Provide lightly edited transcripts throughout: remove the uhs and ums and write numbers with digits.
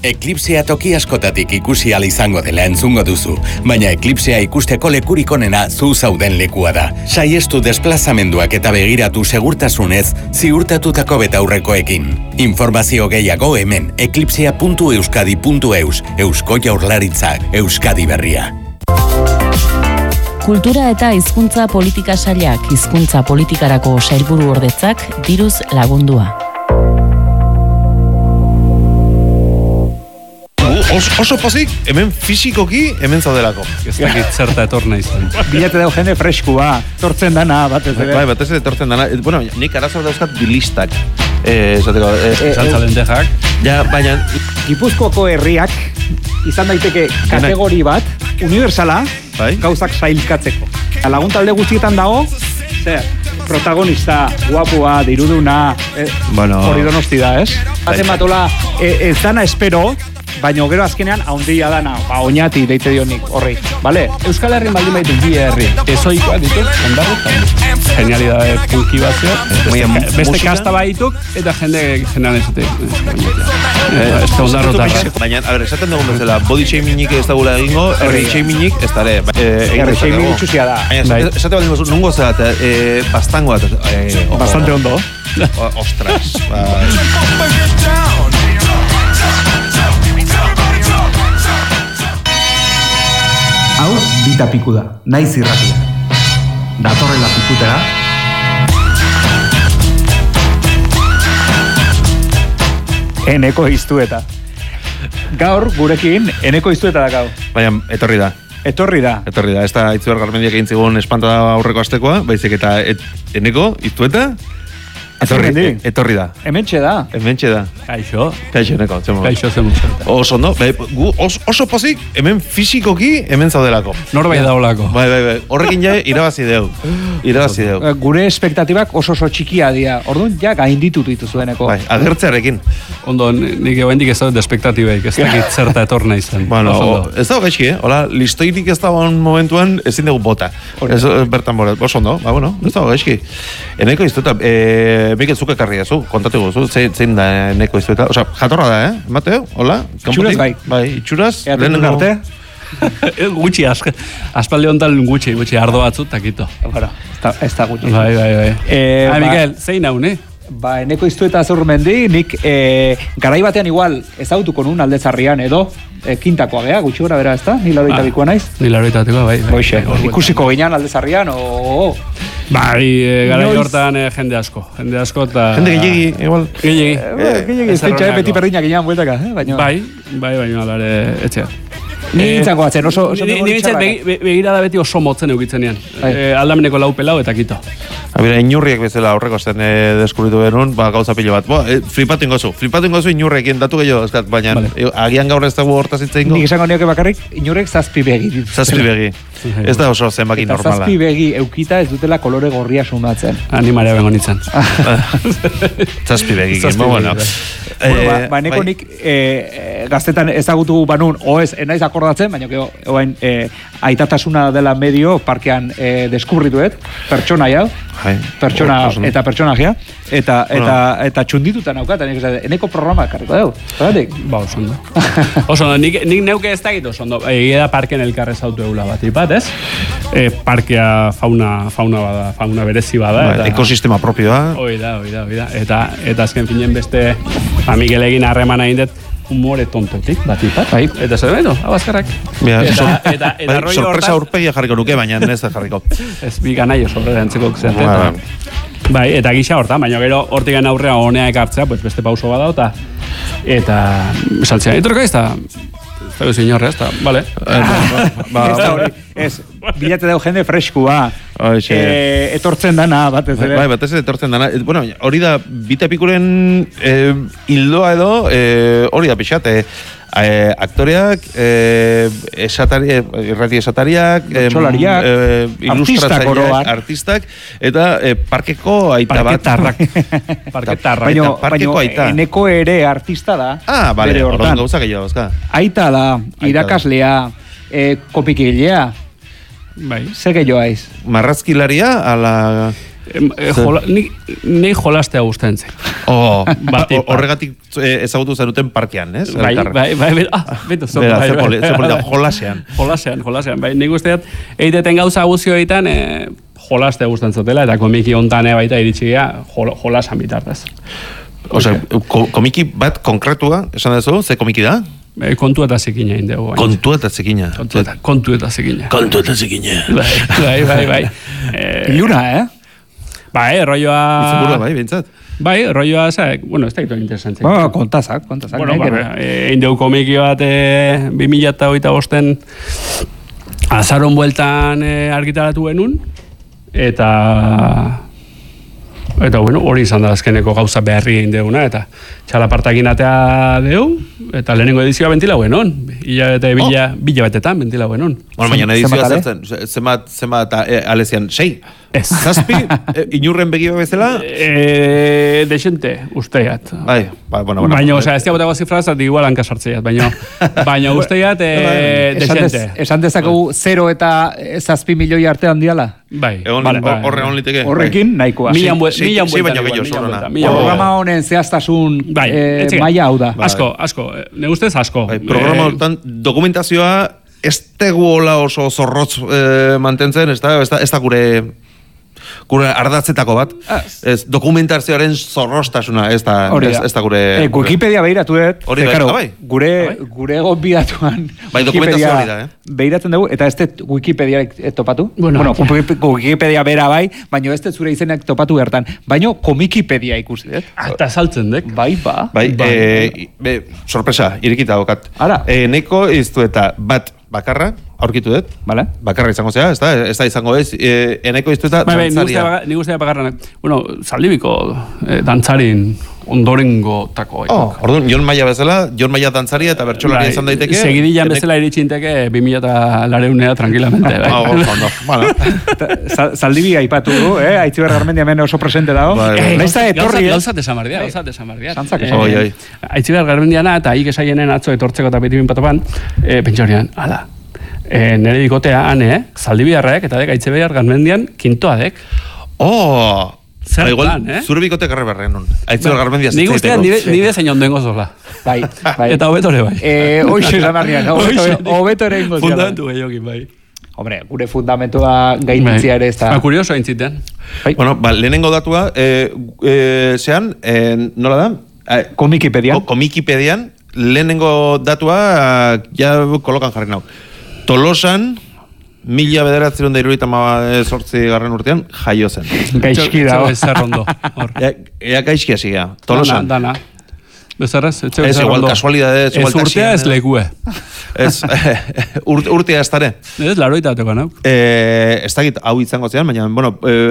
Eklipsea toki askotatik ikusi ahal izango dela entzungo duzu, baina eklipsea ikusteko lekurik onena zu zauden lekua da. Saiestu desplazamenduak eta begiratu segurtasunez ziurtatutako betaurrekoekin. Informazio gehiago hemen eklipsea.euskadi.eus, Eusko Jaurlaritzak, Euskadi Berria. Kultura eta hizkuntza politika sailak, hizkuntza politikarako sailburu ordetzak diruz lagundua. Oso pozik, hemen fisikoki, hemen zaudelako. Ez dakit zerta etorna izan. Bilate dau jende freskua, tortzen dana, batez ere. Bai, batez ere tortzen dana. Bueno, nik arazo dauzkat bilistak. Saltza lendejak. Ja, baina... Gipuzkoako herriak izan daiteke kategori bat, universala, gauzak sailkatzeko. Lagun talde guztietan dago, protagonista, guapua, diruduna, hori donosti da, ez? Baten batola, ez dana espero, baina gero azkenean haundia dana, oinati deite dionik horri, bale? Euskal Herri baldin baitu bi herri, ezoikoa dituk, ondarretan. Genialidade punki bat zeo. Beste kasta baituk, eta jende general ezatek. Ez da ondarrotarra. Baina, a ber, esaten dugun bezala, body shamingik ez dagula egingo, herri shamingik ez dare. Herri shaming itxusia da. Esate baldin dugu, nungo zela, bastango bat. Bastante ondo. Ostras. Hau, bita piku da, naiz irratia. Datorrela pikutera. Eneko iztueta. Gaur, gurekin, Eneko iztueta da gau. Baina, etorri da. Etorri da. Ez da Itziber Garmendiak egin zigun espanta aurreko astekoa, baizik eta Eneko iztueta. Etorri da. Hementxe da. Kaixo, Eneko. Kaixo zen muxenta. Oso, no? Oso pozik, hemen fisikoki, hemen zaudelako. Norbait daulako. Bai. Horrekin ja, irabazi deu. Gure espektatibak oso txikia dira. Orduan, ja, gainditut dituzueneko. Bai, agertzearekin. Ondo, nik egoendik ez dut espektatibaik, ez dakit zerta etorna izan. Bueno, ez dago gaizki, Hola, listoirik ez dago momentuan, ezin dugu bota. Ez bertan borat, oso ondo, ez dago gaizki. Eneko iztueta, Mikel, zuke karri zu, kontatu guzu, zein da Eneko iztueta. Osa, jatorra da, Mateo? Hola? Itxuraz bai. Bai, itxuraz. Eaten arte? Gutxi, aspaldi hontan gutxi, ardo batzu, takito. Bueno, ez da gutxi. Bai. Mikel, zein hau, ne? Eneko iztueta Zurmendi, nik garai batean igual ezagutuko nun Aldezarrian edo, kintakoa gea, gutxi gora bera, ez da? Ni lauroita bikoa naiz? Ni lauroita bikoa, bai. Ikusiko ginean Aldezarrian, Bai, gara hortan jende asko eta... Jende gehiagi, igual. Gehiagi, ez pentsa, beti perdinak ginean bueltaka, Bai, alare, etxea. Ni nintzango batzen, oso... Ni nintzen begirada beti oso motzen eukitzenean. Aldameneko lau pelau eta kito. Abira, inurriek bezala aurreko zen deskubritu benun, gauza pilo bat. Flipatu ingozu inurrekin, datu gehiago, eskat, baina agian gaur ez dago hortaz hitz egingo. Nik esango nioke bakarrik, inurrek zazpi begi. Zazpi begi. Ez da oso zenbaki normala. Zazpi begi eukita ez dutela kolore gorria sumatzen. Animarea bengo nintzen. Zazpi begi, bueno. Eneko nik gaztetan ezagutu banun, oez, enaiz akordatzen, baina oain aitatasuna dela medio parkean deskubrituet, pertsonaia, eta pertsonaia, eta txundituta naukatan, Eneko programa karriko dugu, zeratik? Oso ondo. Oso ondo, nik neuke ez dakit oso ondo, egia parken elkarrez autu eula bat, ez? Parkea fauna berezi bada. Ekosistema propioa. Hoi da. Eta azken finen beste Mikel egin harreman egin dut humore tontotik, batipat. Eta zer beto, hau azkarrak. Sorpresa aurpegia jarriko nuke, baina ez da jarriko. Ez bi ganai oso antzeko zen. Bai, eta gisa hortan, baina gero hortik gana aurrea honea ekartzea, beste pauso bada, eta saltzea. Etorka ez da, ez da inorre, ez da, bale. Ez, bilate dau jende freskua, etortzen dana, batez ere. Bai, batez ere etortzen dana. Bueno, hori da, bita pikuren hildoa edo, hori da pixate. Aktoreak, irrati esatariak, ilustratzaileak, artistak, eta parkeko aita bat. Parkeko aita. Eneko ere artista da. Bale, horren gauza gehiago, ezka. Aita da, irakaslea, kopikilea. Bai. Ze gehiago aiz? Marrazkilaria, ala... Nei jolastea gustatzen zait. Horregatik ezagutu zenuten parkean, ez? Bai, beto zondo. Jolasean. Jolasean, bai, nik usteat, eiteten gauza guzioetan, jolastea gustatzen zutela, eta komiki hontan baita iritsia jolasan bitartez. Osea, komiki bat konkretua, esan dezu, ze komiki da? Kontu eta zekina indegu. Kontu eta zekina. Kontu eta zekina. Bai. Iluna, Bai, rolloa... Izan bai, bintzat. Bai, rolloa, bueno, ez da ito interesantzia. Kontazak. Bueno, indegu komiki bat 2025 azaron bueltan argitaratu genuen, eta bueno, hori izan da azkeneko gauza beharri egin deguna, eta txalapartakin atea deu, eta lehenengo edizioa bentila buenon. Bila batetan bentila buenon. Bueno, baina edizioa zertzen, zemat alezian, 6? Ez. 7? Inurren begio bezala? Desente, usteat. Bai, bueno. Baina, osea, ez diabotago zifrazat, igual hanka sartzeiat, baina usteat desente. Esan dezakegu 0 eta 7 milioi artean diala? Bai. Horre hon liteke. Horrekin, nahikoa. Milan buelta. Programa honen zehaztasun maila hau da. Asko. Ne ustez asko. Programa honetan dokumentazioa ez teguola oso zorrotz mantentzen, ez da gure ardatzetako bat. Ez dokumentazioaren zorrostasuna, ez da gure... Wikipedia behiratu dut. Hori bai. Gure egon bidatuan dokumentazio hori da, behiratzen dugu, eta ez dut Wikipedia topatu. Bueno, Wikipedia bera bai, baina ez dut zure izenak topatu gertan. Baina Komikipedia ikusi dut. Eta saltzen dek. Bai. Sorpresa, irikita dokat. Neko iztu eta bat bakarra, aurkitu dut, bakarra izango zea, ez da izango ez, eneko iztu eta dantzaria. Nik guztia bakarra, bueno, Zaldibiko dantzarin ondorengo tako. Orduan, Jon Maia bezala, Jon Maia dantzaria eta bertsolari izan daiteke. Segidillan bezala iritxinteke 2000 tranquilamente. Zaldibi aipatu du, Aitziber Garmendia hemen oso presente dago. Gauzat esamardia. Aitziber Garmendiana eta hik esaienen atzo etortzeko eta beti binpatopan, pentsorian, ala. Nere dikotea, Zaldibiarraek eta dek Aitziber Garmendian kintoa dek. Zertan, Zure bikote garre berrean nun. Aitziber Garmendia zitzaiteko. Nik ustean nire zein ondoengo zola. Bai. Eta hobetore bai. Hoxe zamarrian, hobetore ingo zela. Fundamentu gehiokin bai. Hombre, gure fundamentua gainitzia ere ez da. Kurioso aintziten. Bueno, lehenengo datua, zean, nola da? Komikipedian, lehenengo datua, ja kolokan jarri nau. Tolosan, 1978 garren urtean, jaio zen. Gaizki dago. Ea gaizki hasia, Tolosan. Dana. Bezarraz, ez igual kasualidade, ez igual urtea ez lekue. Urtea ez tare. Ez laroita bateko, no? Ez dakit hau izango zean, baina, bueno,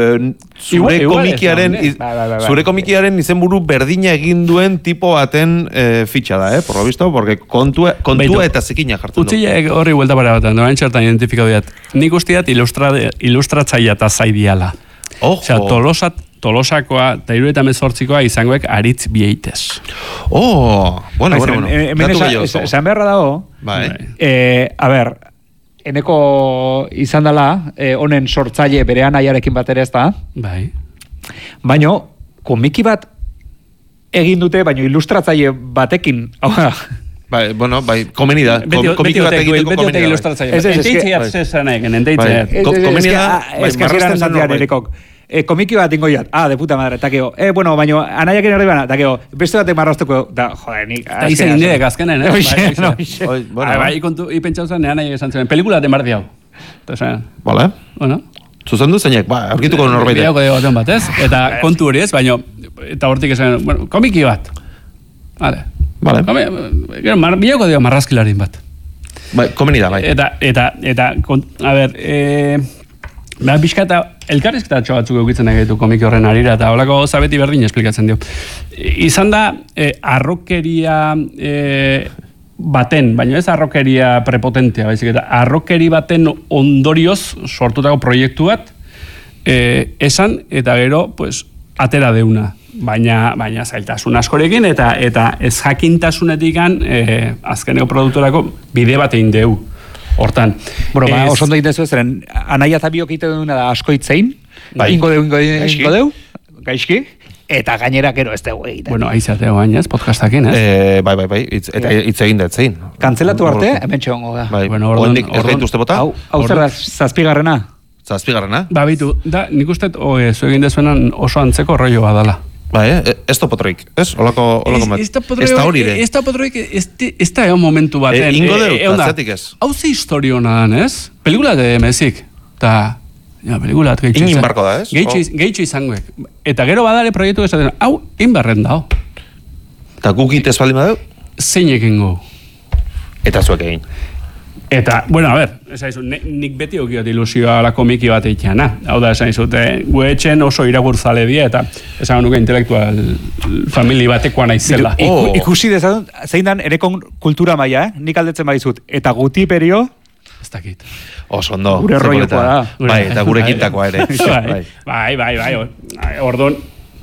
zure komikiaren izenburu berdina egin duen tipo baten fitxa da, por lo visto, porque kontua eta zikina jartzen du. Utzileak horri huelta para batean, doan txertan identifikau diat. Nik usteat ilustratzaia eta zaidiala. Osea, Tolosakoa eta 78koa izangoek aritz bieitez. Bueno. Esan beharra dago, a ber, eneko izan dela, honen sortzaile bere anaiarekin bat ere ez da. Bai. Baina, komiki bat egin dute, baina ilustratzaile batekin, Bai, komeni da. Komiki bat egiteko komeni da. Ilustratzaile. Enteitzeat zezanekin, enteitzeat. Komeni da, marrasten zantian erekok. Komiki bat ingo jat, de puta madre, takeo. Bueno, baina, anaiakin horri bana, takeo, beste batek marrasteko, joder, nik... Eta izen indidek azkenen, Bai, kontu, ipentxau zen, anaiak esan zen, pelikula de mardi hau. Vale. Bueno. Zuzendu zeinek, aurkituko norbait. Bideoko baten bat, ez? Eta kontu hori ez, baina, eta hortik esan, bueno, komiki bat. Vale. Bideoko dio marrazkilarin bat. Bai, komeni da, bai. Eta, a ber, bizkata, elkarrizketa batzuk eukitzen egaitu komiki horren arira, eta holako zabeti berdin esplikatzen dio. Izan da, arrokeria baten, baina ez arrokeria prepotentea, baizik eta arrokeri baten ondorioz sortutako proiektu bat, esan, eta gero, pues, atera deuna. Baina zailtasun askorekin, eta ez jakintasunetik azkeneko produktorako bide bat egin deu. Hortan. Bueno, oso ondo egitezu ez, anaia eta biok egiten duna da asko hitzein, Ingo deu, gaizki, eta gainera gero ez dugu egiten. Bueno, aizateo baina ez, podcastakin, ez? Bai, hitz egin da, etzein. Kantzelatu arte, hemen txongo da. Bai, bueno, oendik ez gaitu uste bota? Hau zer da, zazpigarrena? Zazpigarrena? Ba, bitu, da, nik uste, zu egin dezuenan oso antzeko rollo badala. Bai, ez topotroik, ez? Olako bat. Ez da hori ere. Ez topotroik, ez da egon momentu baten. Ingo deu, zetik ez. Hau ze historiona dan, ez? Pelikula de mezik. Ta, ja, pelikula geitxo Inin barko da, ez? Geitxo izangoek. Eta gero badare proiektu esaten, hau, inbarren dao. Eta gukit ez baldin badeu? Zeinek ingo. Eta zuek egin. Eta, bueno, a ver, nik beti okiot ilusioa la komiki bat eitxana. Hau da, esan izute, guetxen oso iragurzale die, eta esan nuke intelektual famili batekoa naizela. Ikusi dezatun, zein dan erekon kultura maila, Nik aldetzen baizut. Eta guti perio... Ez dakit. Oso ondo. Gure rollokoa da. Bai, eta gure kintakoa ere. Bai. Orduan,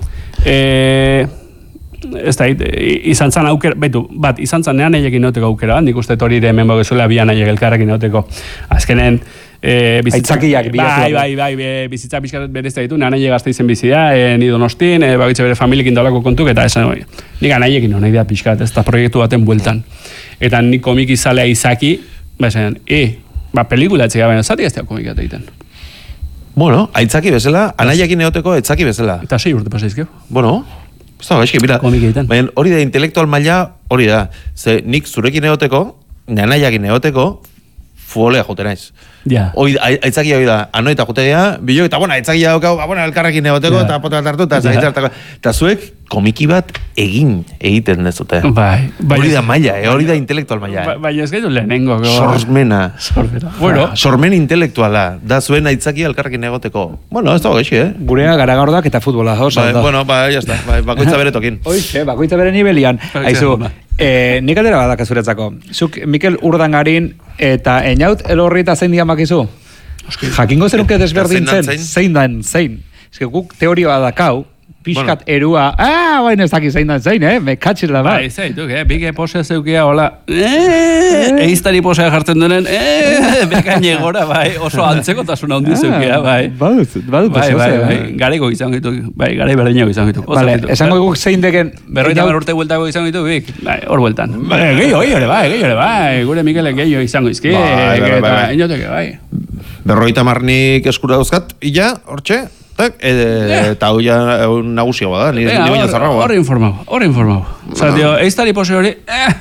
ez da, izan zan aukera, izan zan nean egekin neoteko aukera, nik uste hori ere hemen bagezuela bian aiek elkarrekin neoteko. Azkenen, aitzakiak bai, bizitza bizkat berezta ditu, nean aile gazte izen bizia, ni Donostin, bagitze bere familiekin daulako kontuk, eta esan, nik anaiekin hona idea pixkat, ez da proiektu baten bueltan. Eta nik komiki zalea izaki, esan, pelikula etxega, baina zati ez da komiki bat egiten. Bueno, aitzaki bezala, anaiekin neoteko aitzaki bezala. Eta 6 urte pasaizkeu. Bueno, ez da, gaizki, mira, baina hori da intelektual maila, hori da, ze nik zurekin egoteko, nanaiakin egoteko, fuolea jote naiz. Ja. Aitzakia hori da, anoita jotegea, bilo, eta bueno, aitzakia daukau, elkarrekin egoteko, eta pota hartu, eta zuek komiki bat egiten dezute. Bai. Hori da maila, hori da intelektual maila. Bai, ez gaitu lehenengo. Sormena. Bueno. Sormen intelektuala, da zuen aitzakia elkarrekin egoteko. Bueno, ez da gaixi, Gurea garagordak eta futbola, Bueno, ya está, bakoitza bere tokin. Oixe, bakoitza bere nivelian. Aizu, nik aldera badak azuretzako. Zuk, Mikel Urdangarin eta Einaut elorri eta zein diamakizu? Jakingo zenuke desberdintzen, zein. Ez que guk teoria badakau, pixkat erua, baina ez daki zein dan zein, me katxila bai. Bai, zeituk, bige pose zeukea, hola, eiztari posea jartzen denen, bekaine gora, bai, oso antzekotasuna handi zeukea, bai. Bai, gareko izan gitu, bai, gare berdinako izan gitu. Vale, esango guk zein deken... 50 urte bueltako izan gitu, bik, bai, hor bueltan. Gehiago bai, gure Mikelek gehiago izango izki, eta inoteke, bai. 50 marnik eskura dauzkat, illa, hortxe, eta hau ja nagusiagoa da, ni baina zarragoa. Hor informau. Osa, tio, eiztari pose hori,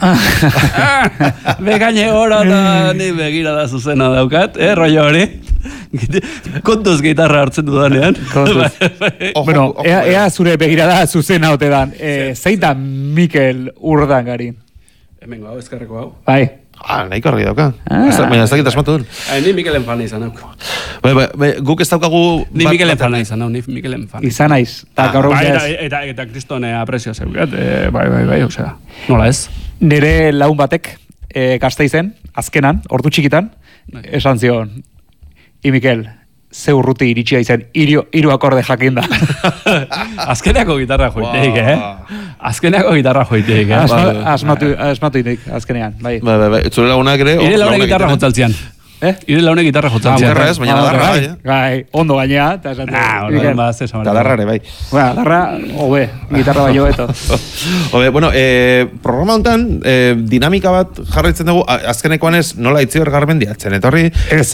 bekaine gora da, ni begira da zuzena daukat, rollo hori. Kontuz gitarra hartzen dudanean. Bueno, ea zure begira da zuzena ote dan. Zein da Mikel Urdangarin? Hemen hau, ezkarreko hau. Bai. Nahiko argi dauka. Baina ez dakit asmatu duen. Ni Mikelen fana izan hauk. Guk ez daukagu... Ni Mikelen fana izan hauk, ni Mikelen fana. Izan aiz. Eta kristone aprezio zeukat. Bai, osea, nola ez? Nire laun batek, Gasteizen, azkenan, ordu txikitan, esan zion, Mikel, ze urruti iritsia izan, hiru akorde jakin da. Azkenako gitarra joiteik, Azkenako gitarra joiteik, Asmatu itik, azkenean, bai. Bai, zure lagunak ere... Ire launek gitarra jotzaltzian. Ire launek gitarra jotzaltzian. Gitarra ez, baina darra, bai. Ondo gainea, eta esan... Eta darrare, bai. Darra, hobe, gitarra bai hobeto. Hobe, bueno, programa honetan, dinamika bat jarraitzen dugu, azkenekoan ez, nola Itziber Garmendia, etzen etorri,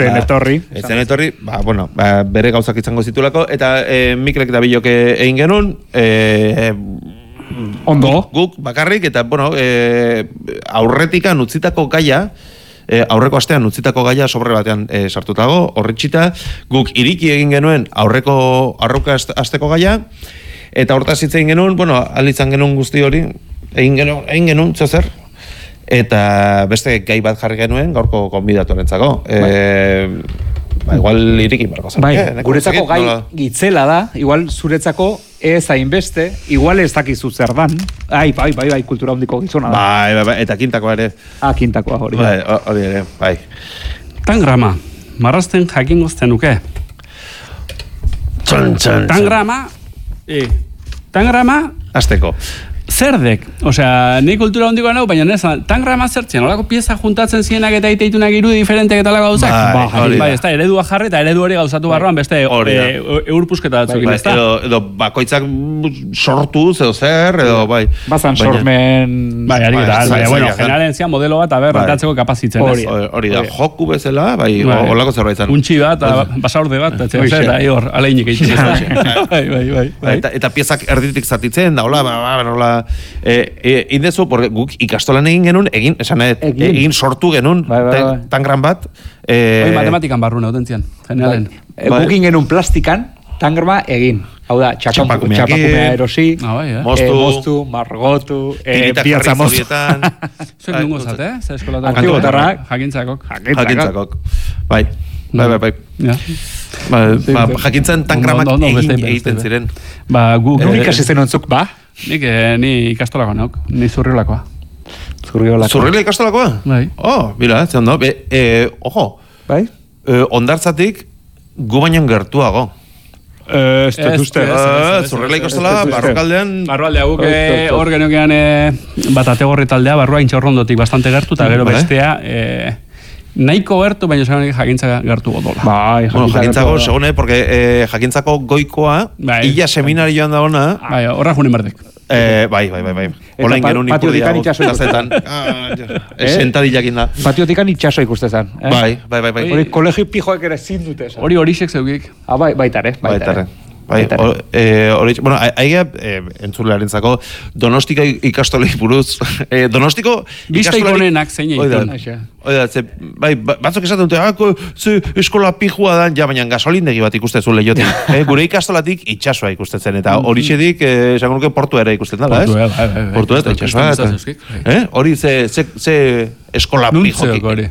bere gauzak izango zitulako, eta Mikelek da biloke egin genuen, ondo. Guk bakarrik, eta, bueno, aurretikan utzitako gaia, aurreko astean utzitako gaia sobre batean sartutago, horretxita, guk iriki egin genuen aurreko asteko gaia, eta hortaz hitz egin genuen, bueno, alitzan genuen guzti hori, egin genuen, txozer, eta beste gai bat jarri genuen, gaurko konbidatuarentzako. Igual iriki barko zen. Guretzako gai gitzela da, igual zuretzako ez hainbeste, igual ez dakizu zer dan. Bai, kultura hondiko gizona da. Bai, eta kintakoa ere. Kintakoa hori. Bai, hori ere, bai. Tangrama, marrazten jakin gozten nuke. Tangrama? Tangrama, Azteko. Zerdek, osea, ni kultura hondikoa nau, baina nezan, tangrama zertzen, olako pieza juntatzen zienak eta iteitunak irudi diferenteak eta lako gauzak. Bai, ez da, eredua jarri eta eredu hori gauzatu barroan beste eurpusketa batzukin, ez da? Edo bakoitzak sortu, edo zer, edo bai. Bazan sormen... Bai, bueno, generalen zian modelo bat, rentatzeko kapazitzen, ez? Hori da, joku bezala, bai, olako zerbait zen. Untxi bat, basaurde bat, eta hor, aleinik egiten. Eta piezak erditik zatitzen, da, hola, indezu, porque guk ikastolan egin sortu genuen tan gran bat. Matematikan barruna, autentzian, generalen. Guk genuen plastikan, tangrama egin. Hau da, txapakumea erosi, moztu, margotu, biartza moztu. Zuek nungo zat, Zer eskolatan? Antiguotarrak. Jakintzakok. Bai. Jakintzen tangramak egiten ziren. Nun ikasi zen ontzuk, ba? Ni ikastolakoa nauk, ni zurriolakoa. Zurriola ikastolakoa? Bai. Mira, ze ondo. Ojo, bai? Ondartzatik gu baino gertuago. Ez dut uste. Zurriola ikastola, barrokaldean... Barroaldea guk hor geniokean bat ategorri taldea, barroa intxorrondotik bastante gertu, eta gero bestea... Nahiko gertu, baina segun jakintza gertu godola. Bai, jakintzako, segune, porque jakintzako goikoa, illa seminarioan da ona... Bai, horra junin berdek. Bai. Hola ingenun ipurdia goztazetan. Sentadillakin da. Patiotikan itxaso ikustezan. Bai. Hori kolegio pijoek ere zindute. Hori horixek zeukik. Baitare. Bueno, aia entzularen zako Donostiko ikastolei buruz Donostiko Biztaik honenak zein egiten batzuk esaten dute ze eskola pijua da, ja, baina gasolindegi bat ikustezu lehiotik gure ikastolatik itxasua ikustetzen eta hori txedik esango nuke portu ere ikusten dala, ez? Portu eta itxasua hori ze eskola pijoki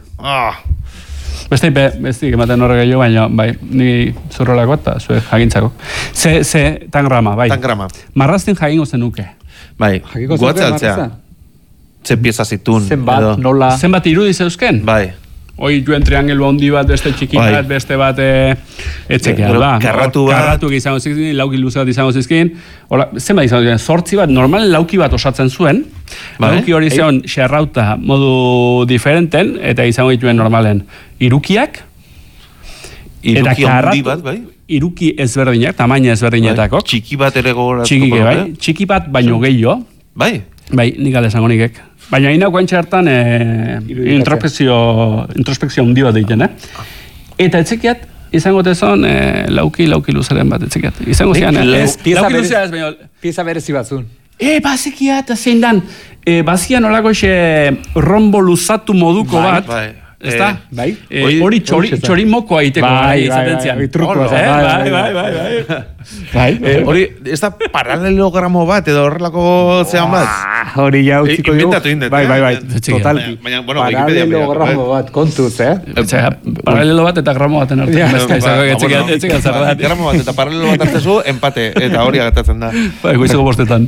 Bestik ematen horrek gehiago, baina bai, ni zurrolako eta zuek jakintzako. Ze tangrama, bai. Tangrama. Marrazten jakingo zenuke. Bai, guatzea altzea. Ze pieza zitun. Zenbat, nola. Zenbat irudi zeuzken? Bai. Hoi joen triangelu handi bat, beste txiki bat, beste bat etxekea, da. Karratu bat. Karratu izango zizkin, lauki luze bat izango zizkin. Zenbat izango zizkin, 8 bat, normalen lauki bat osatzen zuen. Lauki hori zion xerrauta modu diferenten, eta izango dituen normalen irukiak. Iruki handi bat, bai? Iruki ezberdinak, tamaina ezberdinetakok. Txiki bat ere gogoratuko. Txiki, bai. Txiki bat baino gehiago. Bai? Bai, nik esango nikek. Baina inau guantxe hartan introspekzio handi bat egiten, Eta etxekiat, izango tezon lauki luzaren bat etxekiat. Izango zian, lauki luzera ez baina... Pieza berezi batzun. Bazekiat, zein dan, bazian olako rombo luzatu moduko bat, ezta? Bai. Hori txori mokoa iteko, izaten zian. Bai. Hori, ez da paralelogramo bat, edo horrelako zean bat? Hori ja utziko dugu. Inventatu indet. Bai, totalki. Paralelogramo bat, kontuz, Paralelo bat eta gramo baten artean. Etxekiat zerrat. Gramo bat eta paralelo bat artezu, empate, eta hori agatatzen da. Bai, goizeko bostetan.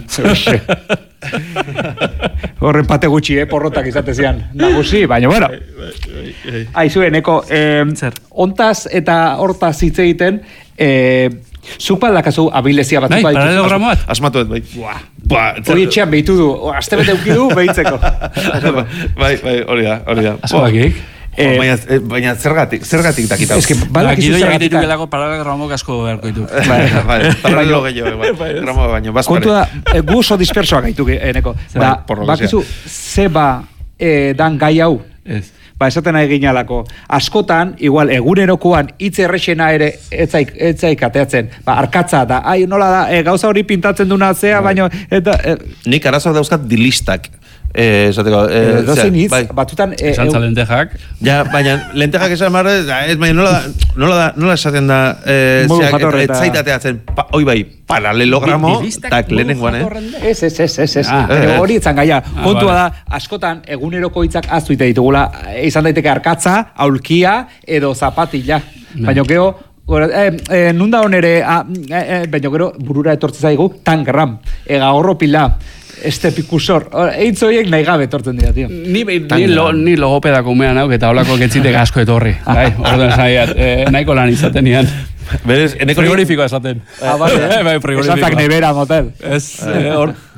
Horren pate gutxi, porrotak izatezian nagusi, baina bueno. Aizu, Eneko, ontaz eta hortaz hitz egiten, zuk baldakazu abilezia bat. Bai, paralelogramo bat. Asmatuet, bai. Hori etxean behitu du, azte bete ukidu behitzeko. Bai, hori da. Azpakik. Baina zergatik dakita. Ez que balakizu zergatik. Gido jakitukelako paralelogramo asko beharko ditu. Paralelo gehiago, gramo baino, bazpare. Kontu da, gu oso dispersoak gaitu, Eneko. Bakizu, zeba dan gai hau. Ez. Esaten nahi ginalako. Askotan, igual, egunerokoan hitz errexena ere etzaik ateatzen. Arkatza da, nola da, gauza hori pintatzen duna zea, baino... Nik arazoak dauzkat dilistak. Batutan... Esantza lentejak. Ja, baina lentejak esan marre, nola esaten da, etzaitateatzen, hoi bai, paralelogramo, tak lehenengoan, Ez. Hori etzan gaia. Kontua da, askotan, eguneroko hitzak aztu ite ditugula, izan daiteke arkatza, aulkia, edo zapatila. Baina geho, nunda honere, baina gero, burura etortze zaigu, tangram, egahorro pila. Este pikusor. Eitz horiek nahi gabe etortzen dira, tío. Ni logopedako umean hau, eta holako getzitek asko etorri. Orduan zaiat, nahiko lan izaten nian. Berez, frigorifikoa esaten. Esatak nevera motel. Ez,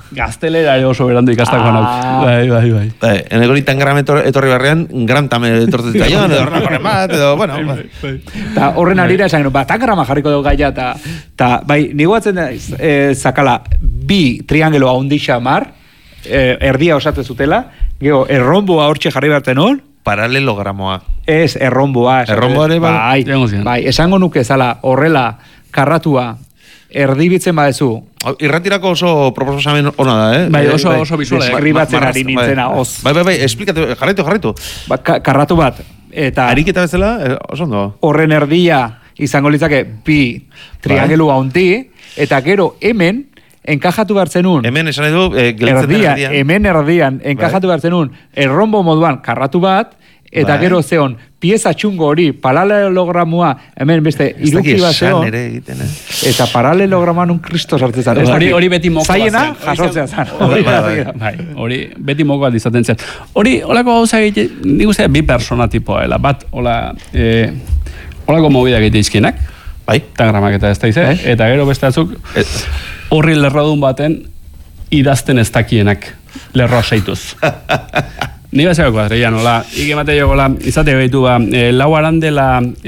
Gaztelera oso berandu ikastako nauk. Bai. Eneko ni tangram etorri barrean, gram tame etortzen zailan, edo horrekoren bat, edo, bueno. Ta horren arira esan, tangrama jarriko dugu gaia, eta bai, nigoatzen zakala, bi triangelo haundixa mar, erdia osatu zutela, gero, erromboa hortxe jarri berten hon, paralelogramoa. Ez, erromboa. Erromboa ere, bai, esango nuke zala, horrela, karratua, erdibitzen badezu. Irratirako oso proposamen ona da, Bai, oso bizuela. Deskribatzen ari nintzena, oz. Bai, esplikatu, jarraitu. Karratu bat, eta... Ariketa bezala, oso ondo. Horren erdia izango litzake bi triangelu haundi, eta gero hemen, enkajatu bertzenun. Hemen esan edu, gelitzen den erdian. Hemen erdian, enkajatu bertzenun, errombo moduan karratu bat, eta gero zeon, pieza txungo hori, paralelogramua, hemen beste, iruki bat zeon, eta paralelograman un kristo sartzen zan. Hori beti mokoa zen. Zaiena, jasotzea zan. Hori beti mokoa izaten zen. Hori, holako gauza egite, nik uste bi persona tipoa, bat, holako movida egite izkienak, tangramak eta ez da izan, eta gero beste atzuk, horri lerrodun baten, idazten ez dakienak, lerroa seituz. Ni bazeko kuadrilla, nola, ikemate jokola, izate behitu ba, lau arandela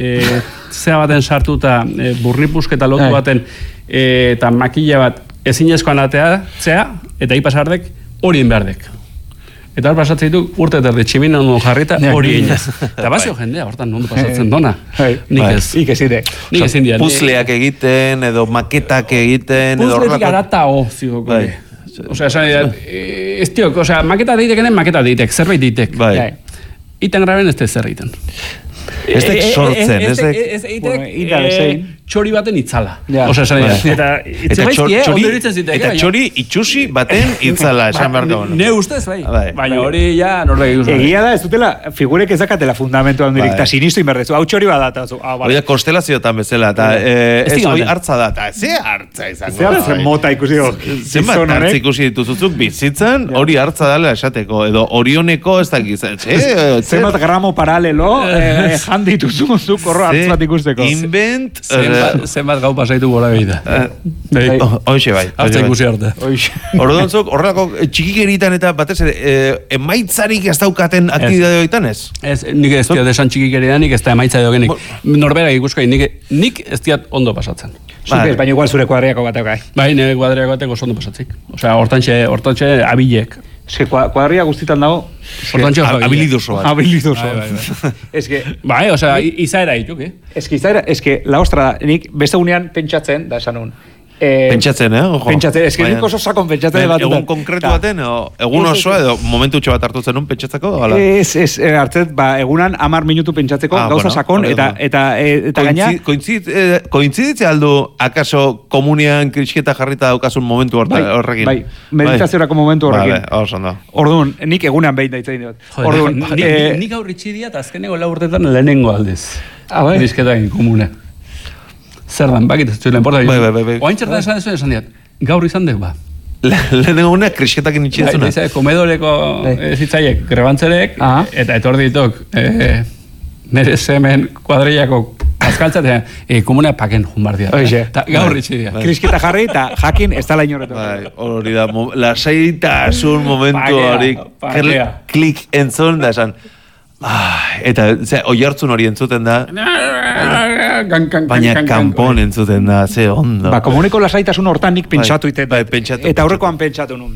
zea baten sartuta, burripusketa lotu baten, eta makilla bat ezinezkoan atea, eta ipasardek horien behardek. Eta hor pasatzen ditu, urte terdi tximina ondo jarrita hori inez. Eta bazio jendea, hortan ondo pasatzen dona. Nik ez. Nik ezide. Nik ezin dian. Puzleak egiten, edo maketak egiten, edo horrelako. Puzletik arata zidoko. Osea, ez tiok, maketa deitek, zerbait deitek. Bai. Iten graben ez da zer egiten. Ez dek sortzen, ez dek... Ez eitek txori baten itzala. Osea, eta txori itxusi baten itzala, esan beharko. Ne ustez, bai. Baina hori ja norrek ikusten. Egia da, ez dutela, figurek ezakatela fundamentu handirik, eta sinistu inberdezu, hau txori badata. Hori da, konstelazioetan bezala, eta ez hori hartza da, eta ze hartza izango. Ze hartza mota ikusi zenbat hartza ikusi dituzuzuk bizitzan, hori hartza dala esateko, edo orioneko ez dakizan. Zenbat gramo paralelo, jandituzu zuk horro hartz bat ikusteko. Invent... Zenbat gau pasaitu gora behita. Hoxe bai. Hartza ikusi arte. Horredantzuk, horrelako txikikeritan eta batez emaitzarik ez daukaten aktibidade horietan ez? Ez, nik ez diat esan txikikeridan, nik ez da emaitza dogenik. Norberak ikusko, nik ez diat ondo pasatzen. Zupez, baina igual zure kuadriako bateko gai. Bai, nire kuadriako bateko oso ondo pasatzik. Osea, hortantxe abilek. Eske kuadria guztitan dago... Hortantxe habilidoso bat. Habilidoso. Eske... Bai, osea, izaera dituk, Eske izaera, eske, la ostra da, nik beste unean pentsatzen, da esan un. Pentsatzen, ojo. Pentsatzen, eske nik oso sakon pentsatzen bat. Egun konkretu baten, egun osoa, edo momentutxo bat hartu zenun pentsatzeko? Ez, hartzet, egunan 10 minutu pentsatzeko, gauza sakon, eta gaina... Kointziditzea aldu, akaso komunian krisketa jarrita daukasun momentu horrekin? Bai, meditaziorako momentu horrekin. Orduan, nik egunean behin daitzain dut. Orduan, nik aurritxi diat, azkeneko 4 urtetan lehenengo aldez. Krisketakin komune. Zer dan, bakit ez zuelen porta. Bai. Oain txertan esan diat, gaur izan dek, ba. Lehenengo uneak krisketakin itxintzuna. Komedoreko zitzaiek grebantzerek, eta etorri ditok, nire semen kuadrillako azkaltzatea, komunea paken junbardia. Eta gaur itxidia. Krisketa jarri eta jakin ez tala inorretu. Hori da, lasaitasun momentu hori, klik entzun da esan, eta oi hartzun hori entzuten da, baina kanpon entzuten da, ze ondo. Komuneko lasaitasun hortan nik pentsatu ite. Eta aurrekoan pentsatu nun.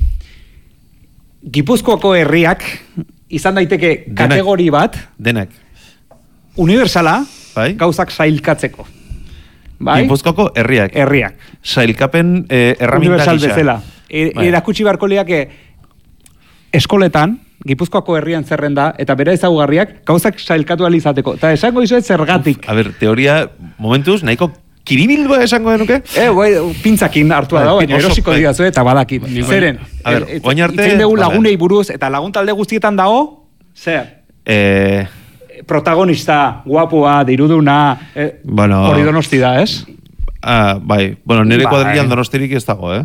Gipuzkoako herriak izan daiteke kategori bat, denak, universala, gauzak sailkatzeko. Gipuzkoako herriak. Sailkapen erramintak isa. Universal bezala. Erakutsi barko liake eskoletan, Gipuzkoako herrian zerrenda, eta bera ezagugarriak, gauzak sailkatu alizateko. Eta esango izuet zergatik. A ber, teoria, momentuz, nahiko kiribildoa esango denuke? Pintzakin hartua dago, baina erosiko diazu eta badakit. Zeren, itzen dugu lagunei buruz, eta laguntalde guztietan dago, zer? Protagonista, guapua, diruduna, hori Donosti da, ez? Bai, nire kuadrillan Donostirik ez dago,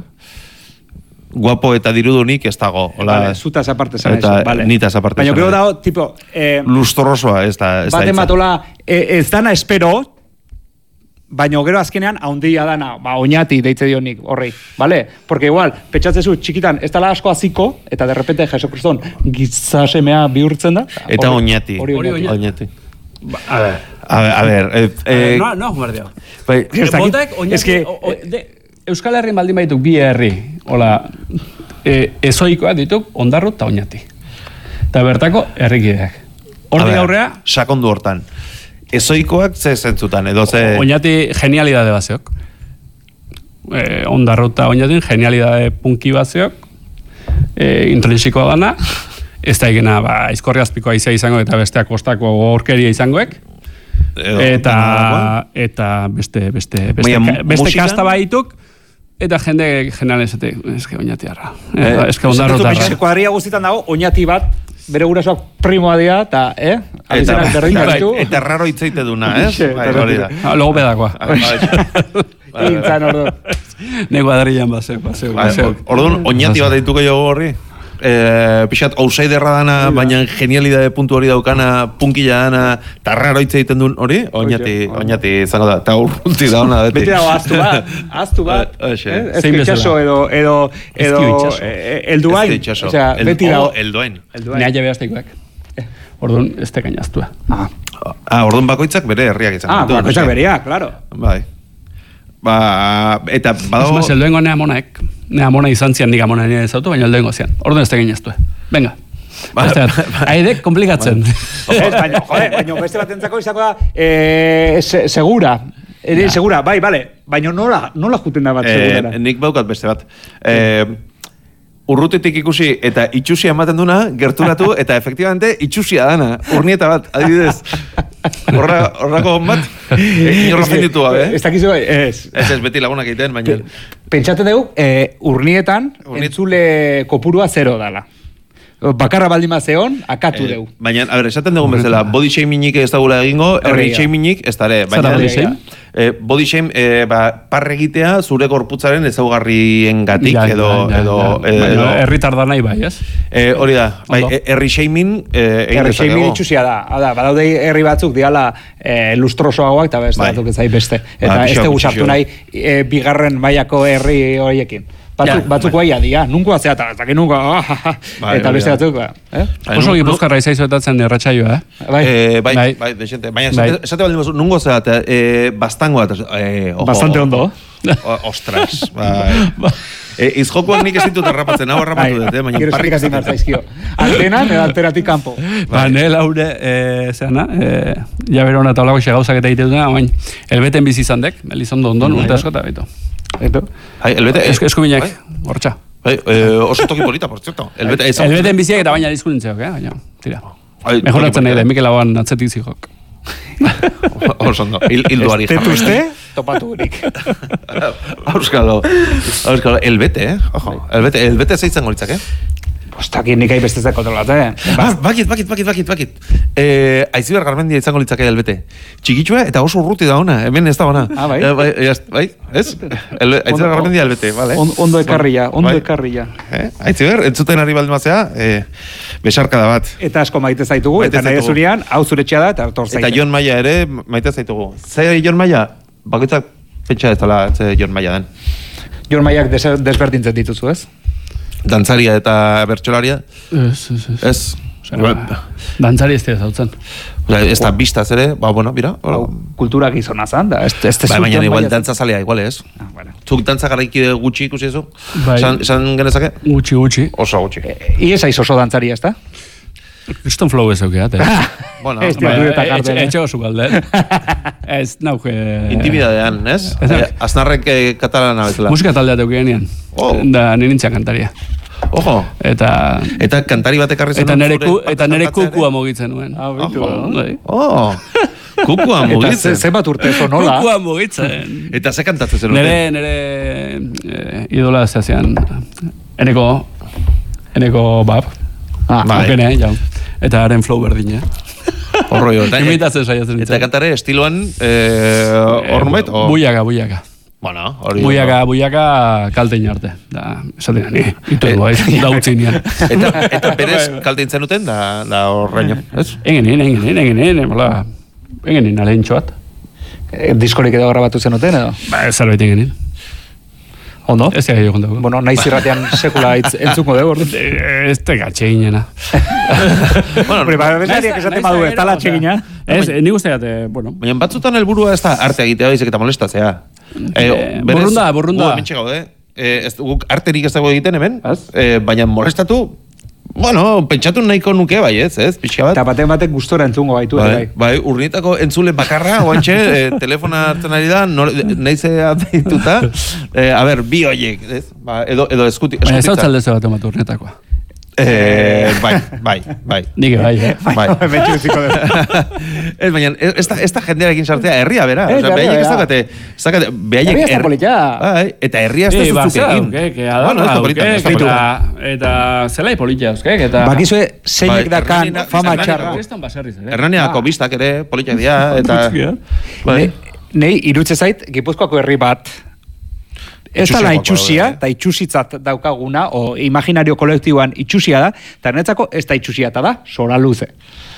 guapo eta dirudunik ez dago. Zutaz aparte zan eso. Nitaz aparte zan. Baina gero dago, tipo... lustrosoa ez da. Bate matola, ez dana espero, baina gero azkenean haundia dana, oinati deitze dionik horri, vale? Porque igual, petxatzezu txikitan, ez dala asko aziko, eta de repente Jesukriston gizasemea bihurtzen da. Eta oinati. Hori oinati. A ver. No, guardia. Botek, oinati, Euskal Herrin baldin baituk bi herri, hola, ezoikoak dituk, Ondarru eta Oñati. Eta bertako herrikideak. Hortik aurrea... Sakondu hortan. Ezoikoak ze zentzutan, edo ze... Oñati genialidade bazeok. Ondarru eta Oñatin genialidade punki bazeok. Intrinsikoa dana. Ez da egena, aizkorri azpikoa izango eta besteak kostako gorkeria izangoek. Eta beste kasta baituk. Eta jende general esate, eske Oñatiarra. Eske Ondarrotarra. Kuadria guztietan dago, Oñati bat, bere gurasoak primoa dira, eta, Eta raro hitzeite duna, hori da. Logopedakoa. Intzan ordu. Ne kuadrillan baseo. Orduan, Oñati bat dituko jo horri? Pixat, outsiderra dana, baina genialidade puntu hori daukana, punkila dana, eta raro hitz egiten duen hori, oinati izango da, eta urrunti da hona beti. Beti dago, aztu bat. Ez itxaso edo elduain. Beti dago. Elduain. Nea jabe azteikoak. Orduan, ez tekain aztua. Orduan bakoitzak bere herriak izan. Bakoitzak bereak, klaro. Bai. Eta badago... Ez eldoengo nea monaek. Nea mona izan zian nik amona nire ezautu, baina eldoengo zian. Orduan ez tekin eztu. Venga. Haidek komplikatzen. Baina beste bat entzako izako da segura. Segura, bai, bale. Baina nola juten da bat segurera? Nik baukat beste bat. Urrutitik ikusi eta itxusia ematen duna, gerturatu, eta efektibamente itxusia dana. Urnieta bat, adibidez. Horrako bat, inorra zenditu gabe. Ez dakizu bai, ez. Ez beti lagunak egiten, baina... Pentsate dugu, urnietan entzule kopurua 0 dala. Bakarra baldin zeon, akatu dugu. Baina, a ber, esaten dugun bezala, body shamingik ez dagula egingo, herri shamingik ez dare. Zara body shame? Body shame, parregitea zure gorputzaren ezaugarrien gatik, edo... Herritar da nahi bai, ez? Hori da, herri shaming... Herri shaming itxusia da. Badaude herri batzuk diala lustrosoagoak, eta beste batzuk ez zai beste. Eta ez dugu sartu nahi bigarren mailako herri horiekin. Batzuk guaia dia, nunko atzea, eta nunko, eta beste batzuk, Oso gipuzkarra izaizutatzen erratxaioa, Bai, desente. Baina, esate baldin batzuk, nunko atzea, bastango bat, bastante ondo. Ostras, bai. Izjokoak nik ez ditut arrapatzen, hau arrapatu dut, baina parrik hasi martzaizkio. Antenan, edo anteratik kanpo. Ne, laure, zeana, jabera hona eta olako xegauzak eta egite dutena, baina, elbeten bizi izandek, Elizondo ondon, urte asko eta beto. Elbete... Eskubinak, hortxa. Oso toki polita, por cierto. Elbeten biziak eta baina dizkunintzeok, baina, tira. Mejoratzen nahi da, Mikel Lauan atzetik zihok. Oso ondo, hilduari jarra. Tetuzte, topatu gurik. Auskalo, elbete, ojo. Elbete zeitzen golitzak, Ostak, nik ahi bestezak kontrolatzen. Bakit. Aiziber Garmendia izango litzake elbete. Txikitxua eta oso urruti da ona, hemen ez da ona. Bai, ez? Aiziber Garmendia elbete, vale. Ondo ekarria. Aiziber, entzuten ari baldimazea, besarka da bat. Eta asko maite zaitugu, eta nahi zurian, hau zuretxea da, eta tor zaite. Eta Jon Maia ere maite zaitugu. Zer Jon Maia? Bakoitzak pentsa ez dela Jon Maia den. Jon Maiak desberdintzen dituzu, ez? Dantzaria eta bertxolaria? Ez. Dantzari ez dira zautzen. Ez da biztaz ere, bira. Kultura gizona zan, da. Baina igual dantzazalea, igual ez. Zuk dantza garaikide gutxi ikusi ezu? Esan genezake? Gutxi. Oso gutxi. Iez aiz oso dantzaria, ez da? Kriston flow ez aukeat, Bueno, etxego zukalde. Ez nauke... Intimidadean, ez? Aznarrek katalana bezala. Musika taldeat eukenean. Da nintzia kantaria. Ojo. Eta kantari bat ekarri zen. Eta nere kukua mogitzen nuen. Kukua mogitzen. Eta zenbat urte zo nola? Kukua mogitzen. Eta ze kantatzen zen urte? Nere idola zeazean. Eneko bab. Okene, jau. Eta haren flow berdin, Horroi hori. Imitatzen saiatzen. Eta kantare estiloan hor numait? Buiaga. Bueno, hori... Buiaga kaltein arte. Da, esaten ni. Itu du, da utzi nian. Eta berez kaltein zenuten, da horreño, ez? Engenin, alentxo bat. Diskorik edo grabatu zenuten, edo? Ba, ez zerbait egin. Ondo? Ez egin kontako. Bueno, naiz irratean sekula entzuko dugu, ordu? Ez te gatxe ginena. Bueno, bezariak esaten badu, ez tala txegina. Ez, nik uste gate, bueno. Baina batzutan helburua ez da arte egitea baizik eta molestatzea. Burrunda. Hementxe gaude. Guk arterik ez dago egiten hemen, baina molestatu, bueno, pentsatu nahiko nuke bai, ez, pixka bat. Eta batek gustora entzungo baitu, bai, urnietako entzule bakarra, oantxe, telefona hartzen ari da, naizea deituta, a ber, bi hoiek, ez? Edo eskutitza. Baina ez hau txaldeze bat ematu urnietakoa. Bai. Nik bai, Hemetxu ziko dut. Ez, baina, ez da jendearekin sartzea, herria, bera. Behaiek ez dakate, behaiek... Herria ez da polita. Eta herria ez da zuzuk egin. Bueno, ez da polita. Eta zelai polita, euskek. Bakizue, zeinek dakan fama txarra. Hernaniako biztak ere, politak dira, eta... Nei, irutze zait, Gipuzkoako herri bat, ez dala itxusia, eta itxusitzat daukaguna, o imaginario kolektiboan itxusia da, eta netzako ez da itxusia, eta da, Sora Luze.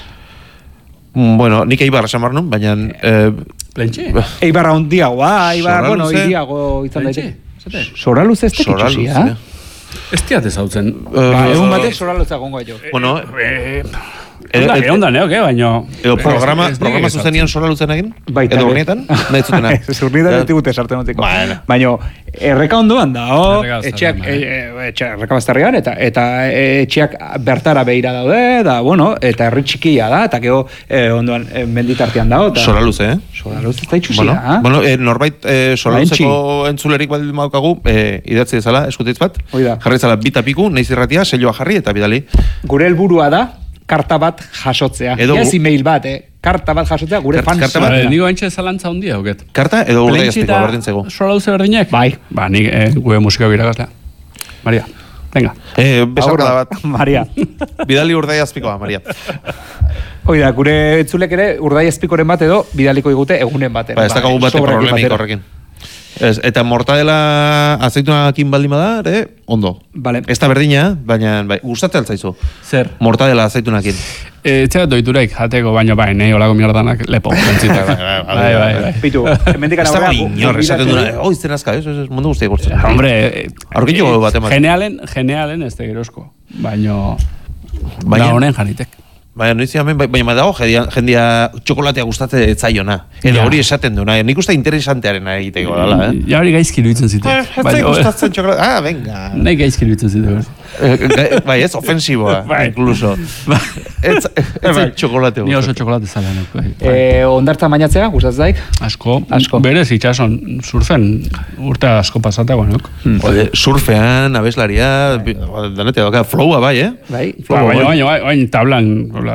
Bueno, nik Eibar esan barnun, baina... Plentxe? Eibarra hondiagoa, Eibar, bueno, iriago izan daite. Sora Luze ez da itxusia. Ez tiat ez hau zen. Egun batek Sora Luze agongo jo. Bueno, Egon da neok, baina... Edo programa zuzenian Sora Luzen egin? Edo urnietan? Nahi zutena? Urnietan ez digute sartzen notiko. Baina, erreka ondoan da, etxeak, erreka bastarrian, eta etxeak bertara behira daude, da, bueno, eta herri txikia da, eta gero ondoan menditartean da. Sora Luze, Sora Luze ez da itxusia. Bueno, norbait Sora Luzeko entzulerik baldin maukagu, idatzi dezala, eskutitz bat, jarri zala bitapiku, naiz irratia, selloa jarri eta bidali. Gure helburua da, karta bat jasotzea. Ez email bat, karta bat jasotzea gure fans. Nigo entxe zalantza hundia, hoket. Karta edo urdai azpiko berdin zego. Sora Luze berdinak? Bai. Ba, nik gure musika biragazlea. Maria, venga. Besarkada bat. Maria. Bidali urdai azpikoa, Maria. Oida, gure entzulek ere urdai azpikoren bat edo bidaliko digute egunen baten. Ba, ez dakagu bate problemik horrekin. Eta mortadela azeitunakin baldin bada, ondo. Vale. Ez da berdina, baina gustatzen altzaizu. Zer? Mortadela azeitunakin. Etxerat doituraik jateko, baina bai, nahi olako mierdanak lepo. Bai. Pitu, mendikan aurrera... Ez da inor, esaten duna, izten azka, ez mundu guztiak gortzen. Hombre, aurkitxo bat ematen. Genealen ez da gerosko, baina da honen janitek. Baina noiz hemen, baina dago jendia txokolatea gustatzen etzaiona. Edo hori esaten duna. Nik uste interesantearen egiteko dala, Ja hori gaizki iruditzen zitu. Ez da gustatzen txokolatea. Venga. Nahi gaizki iruditzen zitu. Bai, ez ofensiboa, incluso. Ez txokolatea. Ni oso txokolate zalean. Ondartza mainatzea, gustatzen daik? Asko. Berez itxason, surfen urte asko pasateago, nok? Surfean, abeslaria, danetea doka, flowa bai, Bai, baina tablan,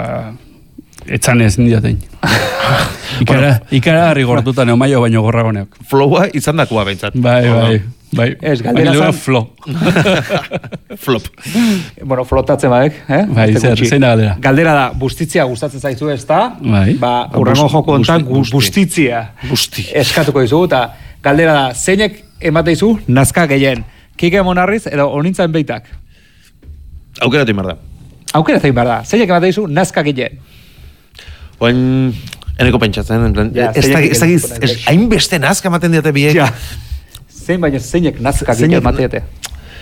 etzanez nindiatein. Ikara harri gortuta neomaio baino gorragoneok. Flowa izan dakua behintzat. Bai. Ez, galdera zan... Flo. Flop. Bueno, flotatzen badek, Bai, zein da galdera? Galdera da, bustitzia gustatzen zaizu ez da, ba, urrengo joko ontan bustitzia eskatuko dizugu, eta galdera da, zeinek emateizu nazka gehien? Kike Monarriz edo Onintzan Beitak? Aukeratu inbar da. Aukeratu inbar da, zeinek emateizu nazka gehien? Oen... Eneko pentsatzen, hainbeste nazka ematen diate biek. Ja. Zein baina zeinek nazka gehien ematen diate?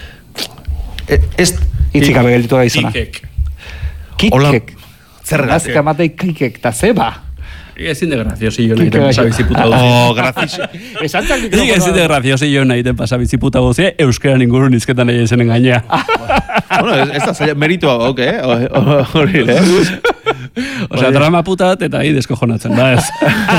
Itzik abe gelditu da izana. Kikek. Nazka ematei kikek, eta zeba. Ezin de graciosillo nahi ten pasabiziputa guzia. Ezin de graciosillo nahi ten pasabiziputa guzia, euskera ninguru nizketan nahi ezenen gainea. Bueno, ez da zaila, meritua gauk, hori, Osea, drama puta bat eta ahi deskojonatzen, da ez.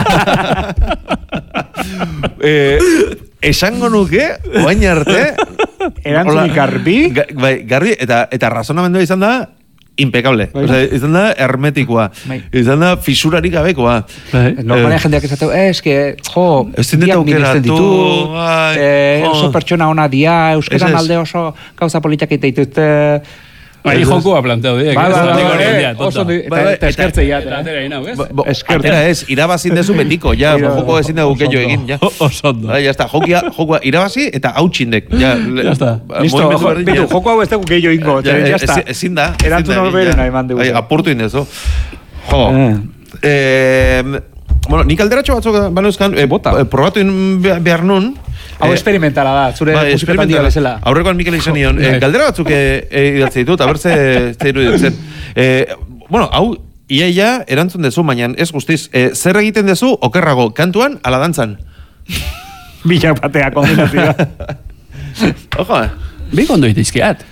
Esango nuke, oain arte... Erantzunik garbi? Garbi, eta razonamendua izan da, impecable. Osea, izan da hermetikoa. Izan da fisurarik gabekoa. Normalean jendeak esateu, eske, diak miresten ditu, oso pertsona ona dia, euskeran alde oso kauza politak dituzte... Bai, jokua planteau diek. Eta eskertzea. Atera ez, irabazin dezu betiko, ja, joko ezin dugu keio egin, ja. Osondo. Ja, está, jokua irabazi eta hautxindek. Ja, está. Listo, joko hau ez dugu keio ingo, ja está. Ezin da. Erantzun horberen nahi mandi guzu. Apurtu indezu. bueno, nik alderatxo batzuk banuzkan, probatu behar nun. Hau experimentala da, zure musikataldia bezala. Aurrekoan Mikel izan nion, galdera batzuk idatzi ditut, haber ze iruditzen. Bueno, hau, iaia erantzun dezu, baina ez guztiz, zer egiten dezu okerrago, kantuan, ala dantzan? Bilak batea kombinazioa. Ojo, Bi kondo itizkiat.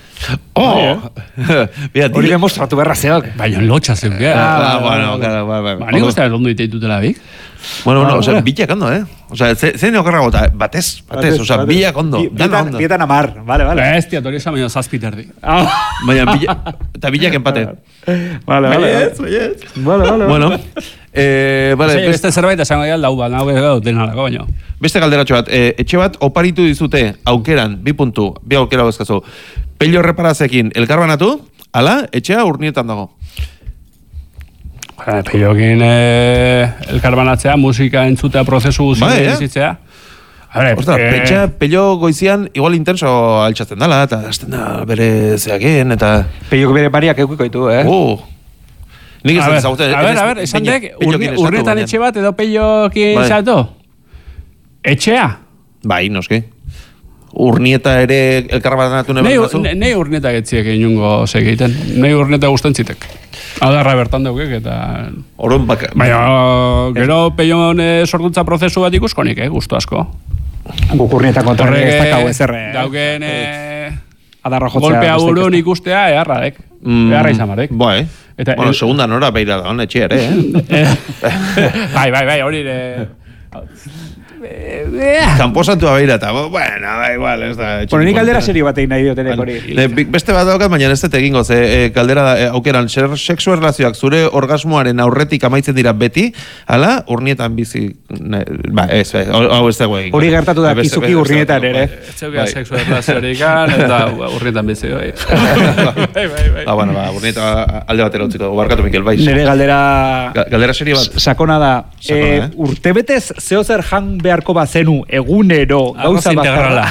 Hori demostratu berra zeok. Baina lotxa zeuk, bueno, bai. Nik uste ondo ititutela bik. Bueno, osea, bilak ondo, Osea, zein okerrago, batez, osea, bilak ondo, dana ondo. Bietan amar, vale. Bestia, tori esan baina zazpiterdi. Baina, eta bilak empate. Vale. Bueno, beste zerbait esango dira, lau denarako baina. Beste galderatxo bat, etxe bat oparitu dizute aukeran, 2 puntu, 2 aukera bezkazu. Pello erreparazekin elkarbanatu, ala, etxea urnietan dago. Pellokin elkarbanatzea, musika entzutea, prozesu bizitzea. Ostras, Pello goizian igual intenso altxatzen dala, eta azten da bere zeakien, eta... Pellok bere bariak eukiko ditu, Nik ez ezagutzen... A ver, esan dek, urnetan etxe bat edo Pellokin zato? Etxea? Bai, noski. Urnieta ere elkarbanatu neben bazu? Nei urnieta getziek inungo segiten. Nei urnieta gusten zitek. Adarra bertan daukek eta... Orun baka... Baina, gero Pellon sorkuntza prozesu bat ikuskonik, gustu asko. Guk urnieta kontra ez dakau ezerre. Dauken... Adarra jotzea... Golpea burun ikustea, eharradek. Eharra izan barek. Bai. Bueno, segunda nora beira da, etxe ere, Bai, hori ere... Kamposantua beira eta, bueno, da igual, ez da... Bueno, nik kaldera serio bat egin nahi diotenek hori. Beste bat daukat, baina ez dut egingo, kaldera aukeran, sexu erlazioak zure orgasmoaren aurretik amaitzen dira beti, ala, urnietan bizi... Ba, ez, hau ez dago egin. Hori gertatu da, kizuki urnietan ere. Ez zeukea sexu erlaziorik eta urnietan bizi, bai. Bueno, urnietan alde batera utziko, barkatu Mikel, bai. Nire galdera... Galdera serio bat. Sakona da. Urtebetez zehozer jan beharko bazenu egunero gauza bakarra.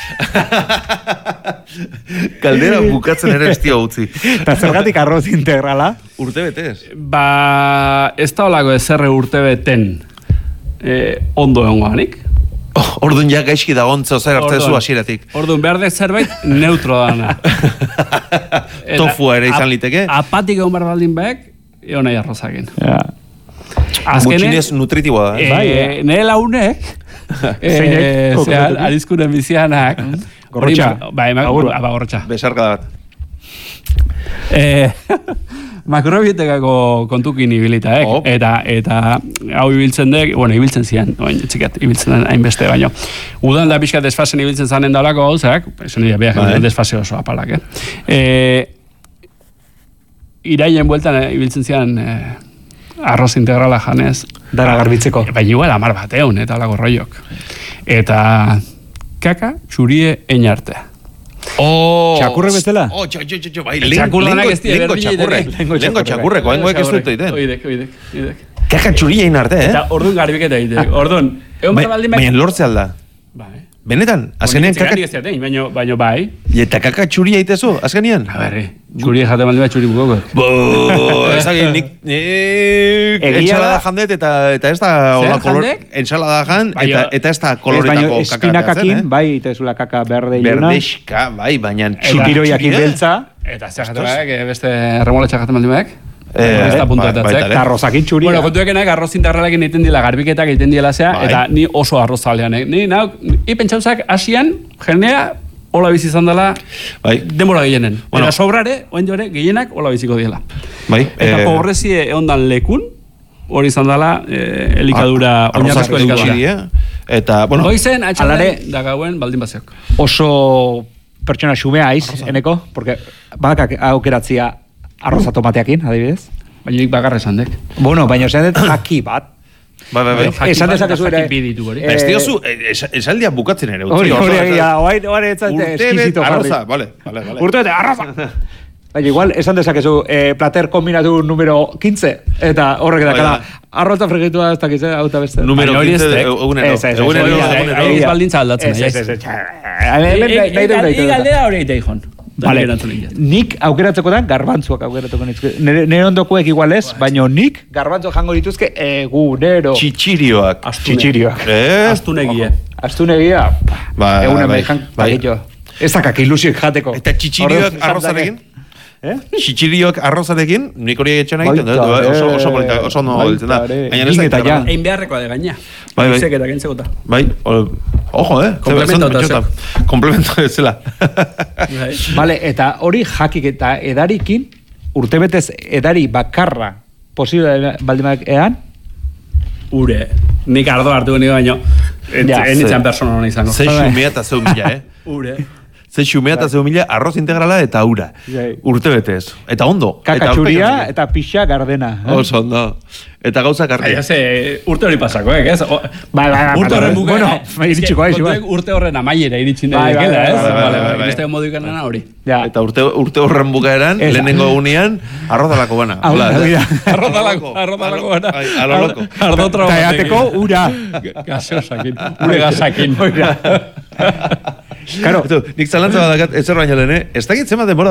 Kaldera bukatzen ere estia utzi. Eta zergatik arroz integrala? Urtebetez? Ba, ez da olako ezerre urtebeten ondo egongoanik. Orduan ja gaizki da ontza zer hartzezu hasieratik. Orduan behar dek zerbait neutro dana. Tofua ere izan liteke. Apatik egon behar baldin behek, egon nahi arrozakin. Gutxinez nutritiboa da. Nire launek, arizkunen bizianak, gorrotxa. Gorrotxa. Besarka bat. Makrobietekako kontukin ibilita, eta hau ibiltzen dek, ibiltzen zian, txikat, ibiltzen den hainbeste baino. Udan da pixkat desfasen ibiltzen zanen daulako gauzak, esan dira behar, desfase oso apalak, Iraien bueltan ibiltzen zian arroz integrala janez. Dara garbitzeko. Baina igual 10 bat eta alako roiok. Eta kaka txurie einarte. Txakurre bezala? Bai, txakurrenak ez dira berdin. Lengo txakurreko, hengoek ez dut egiten. Oidek. Kaka txurie einarte, Eta orduan garbiketa egite. Orduan, egon baldin baina lortze alda. Bai. Benetan, azkenean kaka... Baina bai. Eta kaka txuria egitezu, azkenean? A berri, txuria jate baldin bat txuri bukoko. Ezagin, nik ensalada jandet eta ez da... Ensalada jan eta ez da koloretako kaka. Espinakakin, bai, itezula kaka berde iluna. Berdexka, bai, baina txutiroiakin beltza. Eta zer jate badak, beste erremoletxa jate baldin badak. Arrozakin txuria. Bueno, kontuekenak arroz integralekin egiten dila, garbiketak egiten dila zea, eta ni oso arroz zalean. Ni pentsauzak asian, jendea, hola bizi izan dela, denbora gehienen. Eta sobrare, oen jore, gehienak hola biziko diela. Eta pobrezie ondan lekun, hori izan dela, elikadura, oinarrizko elikadura. Eta, bueno, goizen, atxalare, da gauen, baldin bazeok. Oso pertsona xumea aiz, eneko, porque bakak aukeratzia arroza tomateakin, adibidez. Baina nik bakarra esan dek. Bueno, baina esan dut jaki bat. Bai. Esan dezakezu ere. Ez diozu, esaldia bukatzen ere. Hori eskizito jarri. Vale. Urtebete, arroza! Baina igual, esan dezakezu, plater kombinatu numero 15, eta horrek dakala, arroza frigitua ez dakitze, hau eta beste. Numero 15, egunero. Aiz baldintza aldatzen. Ez. Igaldera hori eite, hon. Vale. Nik aukeratzeko da garbantzuak aukeratuko nizke. Nire ondokuek igual ez, baina nik garbantzuak jango dituzke egunero. Txitxirioak. Txitxirioak. Astunegia. Astunegia. Egunen behikan paketxo. Ez dakak ilusioik jateko. Eta txitxirioak arrozarekin? Txitxirioak arrozarekin, nik hori egitxan egiten, oso no biltzen da. Egin beharrekoa de gaina. Izek eta gentzekota. Bai, ojo, komplemento ez zela. Vale, eta hori jakik eta edarikin, urtebetez edari bakarra posible baldimak ean? Ure, nik ardo hartu nio baino, enitzen persona hona izango. Ze xumea eta zeu mila, Ure. Ze xumea eta zeu mila, arroz integrala eta ura. Urtebetez. Eta ondo. Kakatxuria eta pixa gardena. Oso ondo. Eta gauza karri. Urte hori pasako, ez? Urte horren bukera. Urte horren amaiera iritsin da dikela, ez? Beste modu ikanena hori. Eta urte horren bukaeran, lehenengo egunean, arrozalako bana. Arrozalako bana. Aloloko. Ardotro batekin. Eta eateko ura. Gaseosakin. Ure gasakin. Claro. Nik zalantza badakat, ez baino lehen, ez dakit zema demora